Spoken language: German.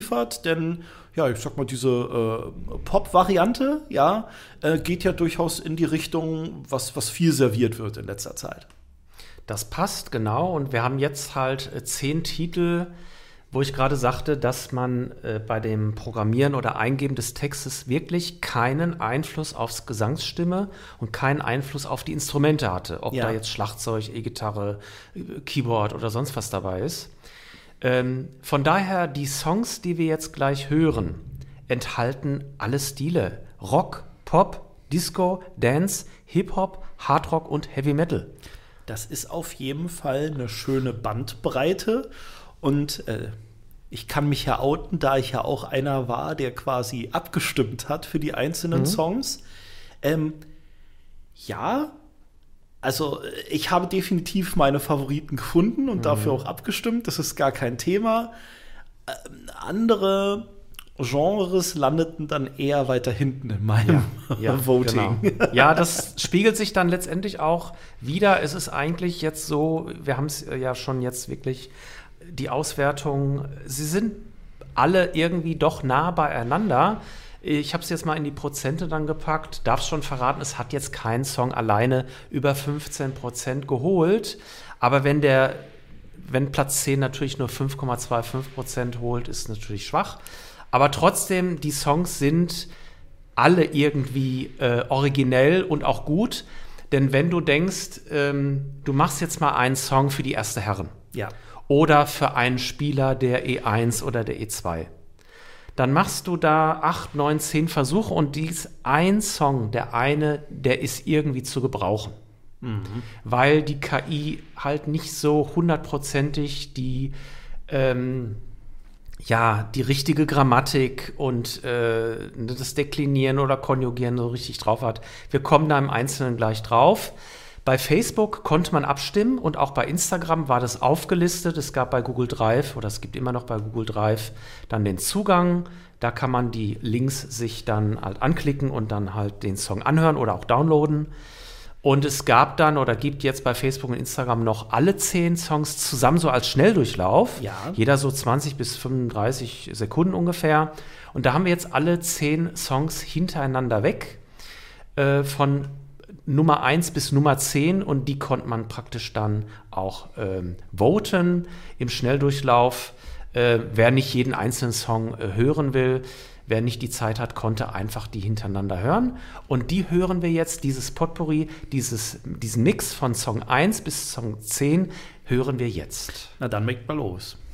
geliefert, denn ja, ich sag mal, diese Pop-Variante, ja, geht ja durchaus in die Richtung, was viel serviert wird in letzter Zeit. Das passt, genau. Und wir haben jetzt halt 10 Titel, wo ich gerade sagte, dass man bei dem Programmieren oder Eingeben des Textes wirklich keinen Einfluss aufs Gesangsstimme und keinen Einfluss auf die Instrumente hatte. Ob da jetzt Schlagzeug, E-Gitarre, Keyboard oder sonst was dabei ist. Von daher, die Songs, die wir jetzt gleich hören, enthalten alle Stile. Rock, Pop, Disco, Dance, Hip-Hop, Hardrock und Heavy Metal. Das ist auf jeden Fall eine schöne Bandbreite. Und ich kann mich ja outen, da ich ja auch einer war, der quasi abgestimmt hat für die einzelnen Songs. Ja, also ich habe definitiv meine Favoriten gefunden und dafür auch abgestimmt. Das ist gar kein Thema. Andere Genres landeten dann eher weiter hinten in meinem Voting. Genau. Ja, das spiegelt sich dann letztendlich auch wieder. Es ist eigentlich jetzt so, wir haben es ja schon jetzt wirklich, die Auswertung, sie sind alle irgendwie doch nah beieinander. Ich habe es jetzt mal in die Prozente dann gepackt, darf schon verraten, es hat jetzt kein Song alleine über 15% geholt, aber wenn Platz 10 natürlich nur 5,25% holt, ist natürlich schwach, aber trotzdem, die Songs sind alle irgendwie originell und auch gut, denn wenn du denkst, du machst jetzt mal einen Song für die Erste Herren oder für einen Spieler der E1 oder der E2, dann machst du da 8, 9, 10 Versuche und ein Song, der ist irgendwie zu gebrauchen. Weil die KI halt nicht so hundertprozentig die richtige Grammatik und das Deklinieren oder Konjugieren so richtig drauf hat. Wir kommen da im Einzelnen gleich drauf. Bei Facebook konnte man abstimmen und auch bei Instagram war das aufgelistet. Es gab bei Google Drive, oder es gibt immer noch bei Google Drive, dann den Zugang. Da kann man die Links sich dann halt anklicken und dann halt den Song anhören oder auch downloaden. Und es gab dann oder gibt jetzt bei Facebook und Instagram noch alle 10 Songs zusammen so als Schnelldurchlauf. Ja. Jeder so 20 bis 35 Sekunden ungefähr. Und da haben wir jetzt alle 10 Songs hintereinander weg von Nummer 1 bis Nummer 10 und die konnte man praktisch dann auch voten im Schnelldurchlauf. Wer nicht jeden einzelnen Song hören will, wer nicht die Zeit hat, konnte einfach die hintereinander hören. Und die hören wir jetzt, dieses Potpourri, diesen Mix von Song 1 bis Song 10 hören wir jetzt. Na dann legt mal los.